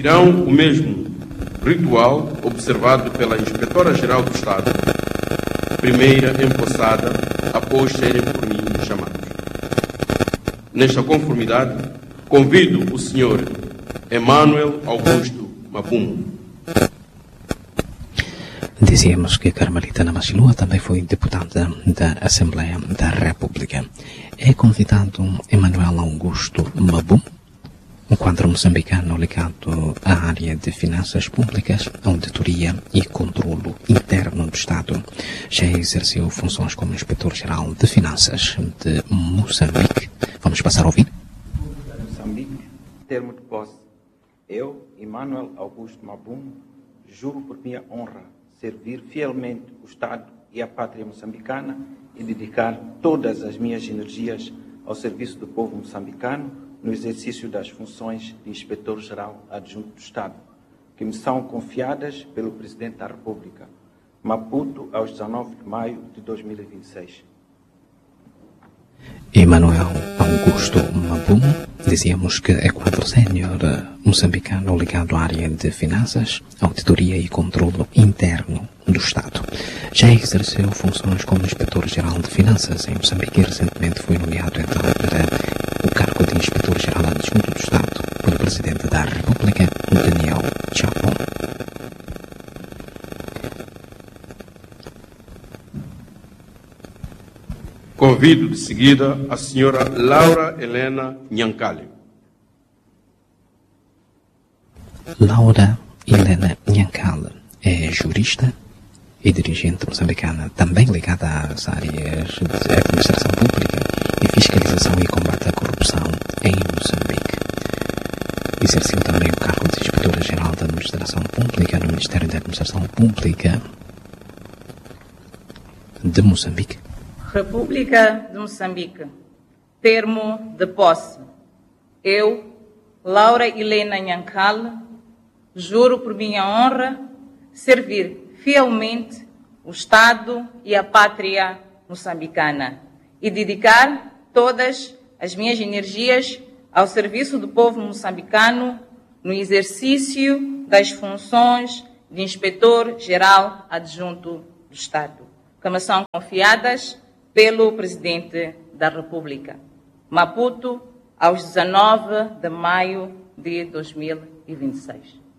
Seguirão o mesmo ritual observado pela Inspetora-Geral do Estado, primeira empossada após serem por mim chamados. Nesta conformidade, convido o Sr. Emmanuel Augusto Mapum. Dizíamos que Carmelita Namacilua também foi deputada da Assembleia da República. É convidado Emmanuel Augusto Mapum, um quadro moçambicano ligado à área de finanças públicas, auditoria e controlo interno do Estado. Já exerceu funções como inspetor-geral de finanças de Moçambique. Vamos passar a ouvir. Moçambique, termo de posse. Eu, Emmanuel Augusto Mapum, juro por minha honra servir fielmente o Estado e a pátria moçambicana e dedicar todas as minhas energias ao serviço do povo moçambicano no exercício das funções de Inspetor-Geral Adjunto do Estado, que me são confiadas pelo Presidente da República. Maputo, aos 19 de maio de 2026. Emmanuel Augusto Mapum, dizíamos que é quadro sénior moçambicano ligado à área de finanças, auditoria e controlo interno do Estado. Já exerceu funções como inspetor-geral de finanças em Moçambique e recentemente foi nomeado então para o cargo de inspetor-geral adjunto do Estado pelo Presidente da República, Daniel Chapo. Convido de seguida a senhora Laura Helena Nhancali. Laura Helena Nhancali é jurista e dirigente moçambicana, também ligada às áreas de administração pública e fiscalização e combate à corrupção em Moçambique. Exerceu também o cargo de inspetora-geral da administração pública no Ministério da Administração Pública de Moçambique. República de Moçambique, termo de posse. Eu, Laura Helena Nhancali, juro por minha honra servir fielmente o Estado e a pátria moçambicana e dedicar todas as minhas energias ao serviço do povo moçambicano no exercício das funções de Inspetor-Geral Adjunto do Estado, que me são confiadas pelo Presidente da República. Maputo, aos 19 de maio de 2026.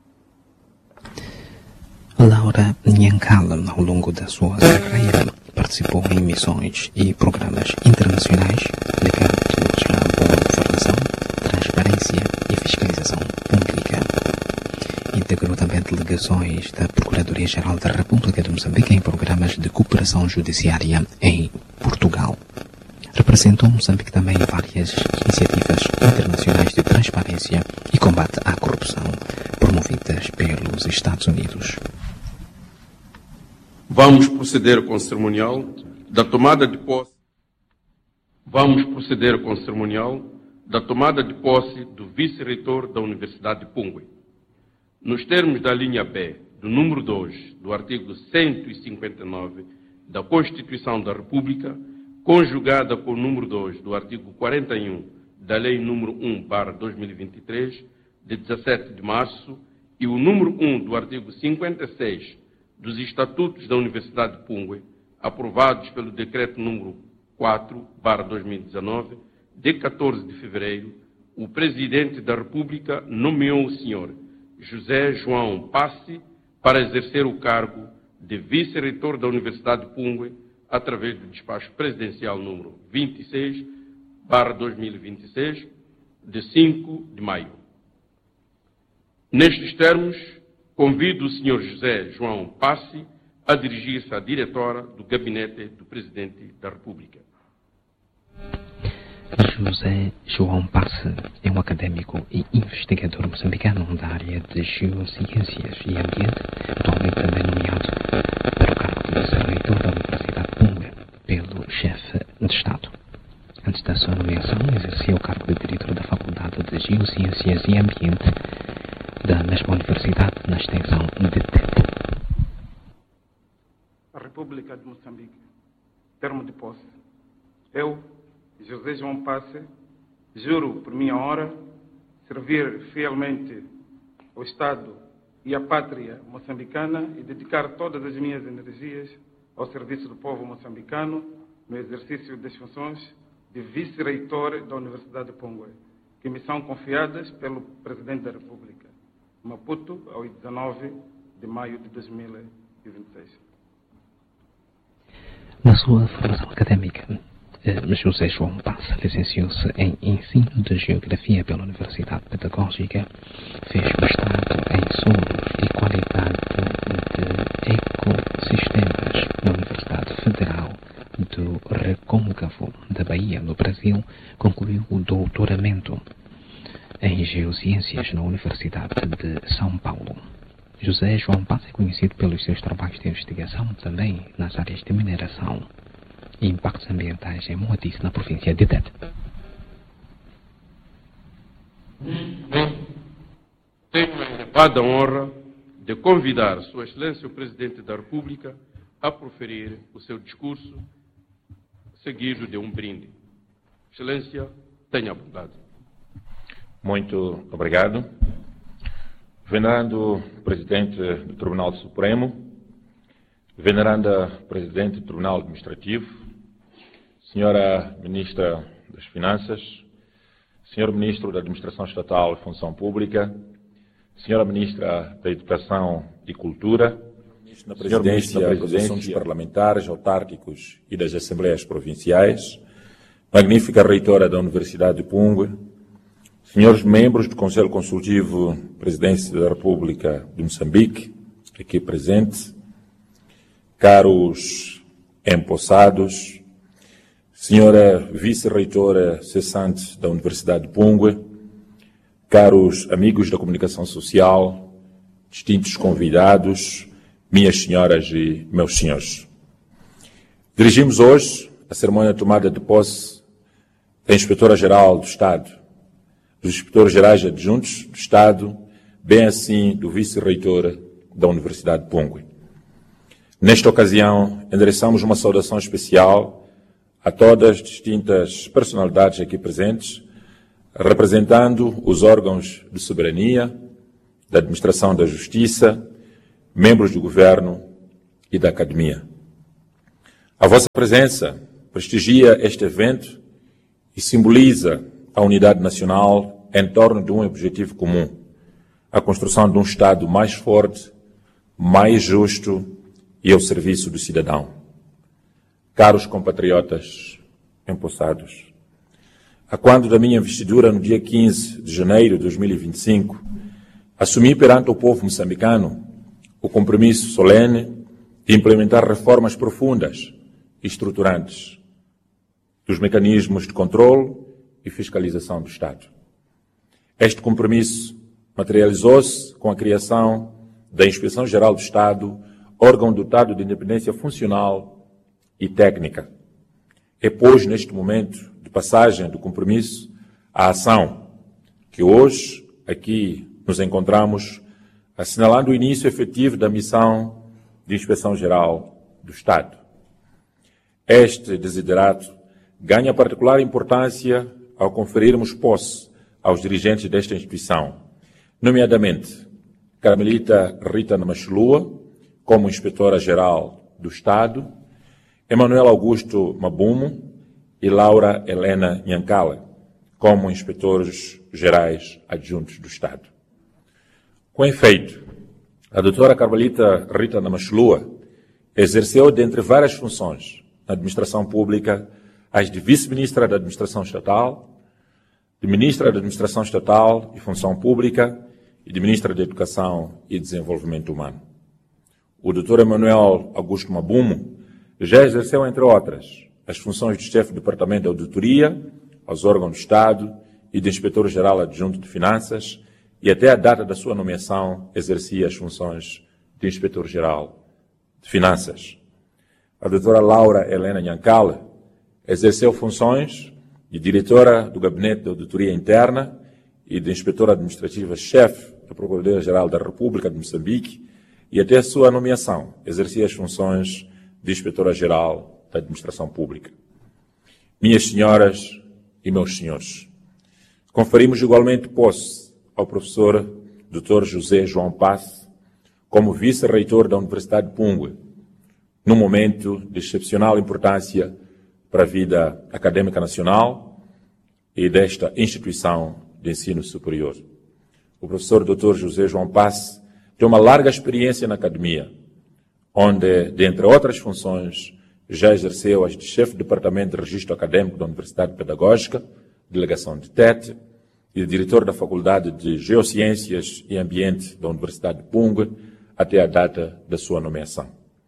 Laura Nhancali, ao longo da sua carreira, participou em missões e programas internacionais ligados à boa governação, transparência e fiscalização pública. Integrou também delegações da Procuradoria-Geral da República de Moçambique em programas de cooperação judiciária em Portugal. Representou Moçambique também em várias iniciativas internacionais de transparência e combate à corrupção promovidas pelos Estados Unidos. Vamos proceder com o cerimonial da tomada de posse. Vamos proceder com o cerimonial da tomada de posse do vice-reitor da Universidade de Pungue. Nos termos da linha B do número 2 do artigo 159 da Constituição da República, conjugada com o número 2 do artigo 41 da Lei número 1/2023, de 17 de março, e o número 1 do artigo 56 dos Estatutos da Universidade de Pungue, aprovados pelo Decreto número 4/2019, de 14 de fevereiro, o Presidente da República nomeou o Sr. José João Passi para exercer o cargo de vice-reitor da Universidade de Pungue, através do despacho presidencial número 26/2026, de 5 de maio. Nestes termos, convido o Sr. José João Passi a dirigir-se à diretora do Gabinete do Presidente da República. José João Passi é um académico e investigador moçambicano da área de Geociências e Ambiente, atualmente também nomeado para o cargo de vice-reitor da Universidade de Pungue pelo chefe de Estado. Antes da sua nomeação, exercia o cargo de diretor da Faculdade de Geociências e Ambiente da mesma universidade, na extensão de Tete. A República de Moçambique, termo de posse. Eu, José João Passi, juro por minha honra servir fielmente ao Estado e à pátria moçambicana e dedicar todas as minhas energias ao serviço do povo moçambicano no exercício das funções de vice-reitor da Universidade de Pungue, que me são confiadas pelo Presidente da República. Maputo, ao 19 de maio de 2026. Na sua formação académica, José João Passa licenciou-se em Ensino de Geografia pela Universidade Pedagógica, fez mestrado em Solos e Qualidade de Ecossistemas na Universidade Federal do Recôncavo da Bahia, no Brasil, concluiu o doutoramento em Geociências na Universidade de São Paulo. José João Passa é conhecido pelos seus trabalhos de investigação também nas áreas de mineração e impactos ambientais em Moatize, na província de Tete. Tenho a elevada honra de convidar Sua Excelência o Presidente da República a proferir o seu discurso, seguido de um brinde. Excelência, tenha a bondade. Muito obrigado. Venerando Presidente do Tribunal Supremo, Veneranda Presidente do Tribunal Administrativo, Senhora Ministra das Finanças, Senhor Ministro da Administração Estatal e Função Pública, Senhora Ministra da Educação e Cultura, na Presidência dos Assuntos Parlamentares, Autárquicos e das Assembleias Provinciais, magnífica Reitora da Universidade de Pungue, senhores membros do Conselho Consultivo Presidência da República de Moçambique, aqui presentes, caros empossados, senhora Vice-Reitora cessante da Universidade de Pungue, caros amigos da comunicação social, distintos convidados, minhas senhoras e meus senhores. Dirigimos hoje a cerimônia de tomada de posse da Inspetora-Geral do Estado, dos Inspetores Gerais Adjuntos do Estado, bem assim do Vice-Reitor da Universidade de Pungue. Nesta ocasião, endereçamos uma saudação especial a todas as distintas personalidades aqui presentes, representando os órgãos de soberania, da administração da justiça, membros do governo e da academia. A vossa presença prestigia este evento e simboliza a unidade nacional em torno de um objetivo comum, a construção de um Estado mais forte, mais justo e ao serviço do cidadão. Caros compatriotas empossados, a quando da minha investidura no dia 15 de janeiro de 2025, assumi perante o povo moçambicano o compromisso solene de implementar reformas profundas e estruturantes dos mecanismos de controle e fiscalização do Estado. Este compromisso materializou-se com a criação da Inspeção Geral do Estado, órgão dotado de independência funcional e técnica. É, pois, neste momento de passagem do compromisso à ação, que hoje aqui nos encontramos assinalando o início efetivo da missão de Inspeção Geral do Estado. Este desiderato ganha particular importância ao conferirmos posse aos dirigentes desta instituição, nomeadamente Carmelita Rita Namachulua, como Inspetora-Geral do Estado, Emanuel Augusto Mabumo e Laura Helena Nhankala, como Inspetores Gerais Adjuntos do Estado. Com efeito, a doutora Carmelita Rita Namachulua exerceu, dentre várias funções na administração pública, as de Vice-Ministra da Administração Estatal, de Ministra da Administração Estatal e Função Pública e de Ministra da Educação e Desenvolvimento Humano. O Dr. Emanuel Augusto Mabumo já exerceu, entre outras, as funções de chefe do Departamento de Auditoria, aos órgãos do Estado e de Inspetor-Geral Adjunto de Finanças, e até a data da sua nomeação exercia as funções de Inspetor-Geral de Finanças. A doutora Laura Helena Nhankala exerceu funções de diretora do Gabinete de Auditoria Interna e de inspetora administrativa-chefe da Procuradoria-Geral da República de Moçambique, e até a sua nomeação exercia as funções de Inspetora-Geral da Administração Pública. Minhas senhoras e meus senhores, conferimos igualmente posse ao professor Dr. José João Passe como vice-reitor da Universidade de Pungue, num momento de excepcional importância para a vida acadêmica nacional e desta instituição de ensino superior. O professor Dr. José João Passe tem uma larga experiência na academia, onde, dentre outras funções, já exerceu as de chefe de departamento de registro acadêmico da Universidade Pedagógica, delegação de Tete, e de diretor da Faculdade de Geociências e Ambiente da Universidade de Pungue, até a data da sua nomeação.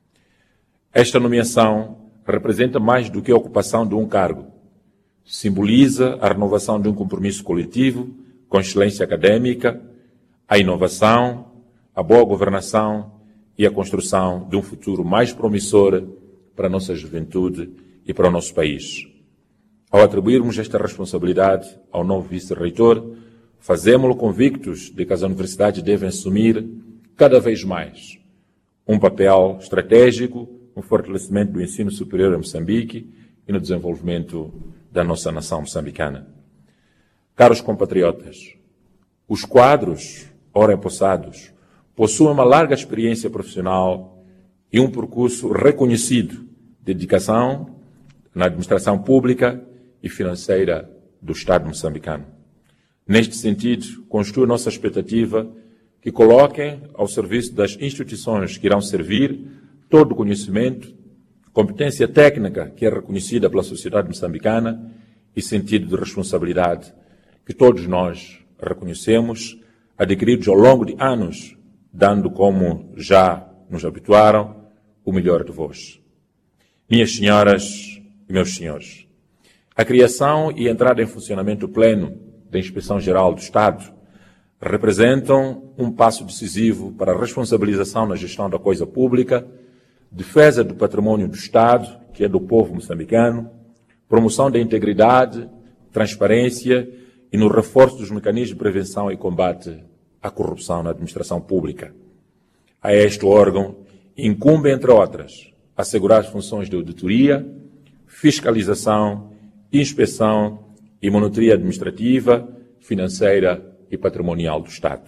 Esta nomeação representa mais do que a ocupação de um cargo. Simboliza a renovação de um compromisso coletivo com excelência acadêmica, a inovação, a boa governação e a construção de um futuro mais promissor para a nossa juventude e para o nosso país. Ao atribuirmos esta responsabilidade ao novo vice-reitor, fazemos-lo convictos de que as universidades devem assumir cada vez mais um papel estratégico no fortalecimento do ensino superior em Moçambique e no desenvolvimento da nossa nação moçambicana. Caros compatriotas, os quadros, ora empossados, possuem uma larga experiência profissional e um percurso reconhecido de dedicação na administração pública e financeira do Estado moçambicano. Neste sentido, constitui nossa expectativa que coloquem ao serviço das instituições que irão servir todo o conhecimento, competência técnica que é reconhecida pela sociedade moçambicana e sentido de responsabilidade que todos nós reconhecemos, adquiridos ao longo de anos, dando, como já nos habituaram, o melhor de vós. Minhas senhoras e meus senhores, a criação e entrada em funcionamento pleno da Inspeção Geral do Estado representam um passo decisivo para a responsabilização na gestão da coisa pública, defesa do patrimônio do Estado, que é do povo moçambicano, promoção da integridade, transparência e no reforço dos mecanismos de prevenção e combate à corrupção na administração pública. A este órgão incumbe, entre outras, assegurar as funções de auditoria, fiscalização, inspeção e monitoria administrativa, financeira e patrimonial do Estado.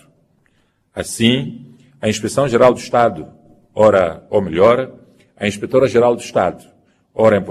Assim, a Inspeção Geral do Estado, ora, ou melhor, a Inspetora-Geral do Estado, ora em